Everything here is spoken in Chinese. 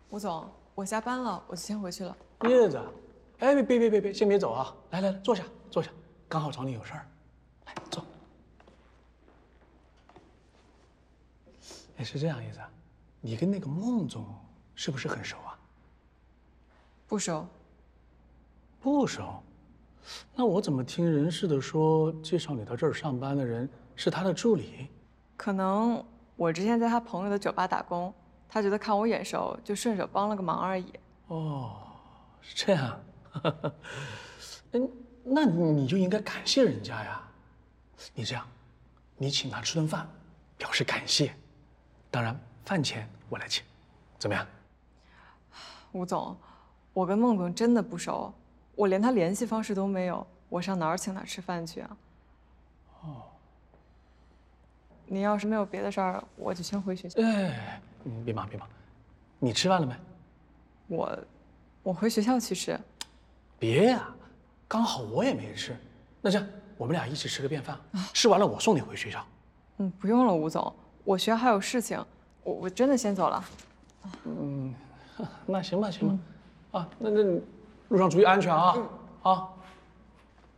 吴总，我下班了，我就先回去了。 叶子，哎，别，先别走啊！来，坐下，刚好找你有事儿。来，坐。哎，是这样，叶子，你跟那个孟总是不是很熟啊？ 不熟。 不熟？那我怎么听人事的说，介绍你到这儿上班的人是他的助理？ 可能我之前在他朋友的酒吧打工，他觉得看我眼熟，就顺手帮了个忙而已。 哦，是这样。嗯，那你就应该感谢人家呀。你这样，你请他吃顿饭，表示感谢。当然，饭钱我来请，怎么样？ 吴总，我跟孟总真的不熟，我连他联系方式都没有，我上哪儿请他吃饭去啊？ 哦， 你要是没有别的事儿，我就先回学校。 哎，别忙，你吃饭了没？ 我回学校去吃。 别呀，刚好我也没吃。那这样，我们俩一起吃个便饭，吃完了我送你回学校。 不用了，吴总，我学校还有事情，我真的先走了。 那行吧，啊，那路上注意安全啊，啊。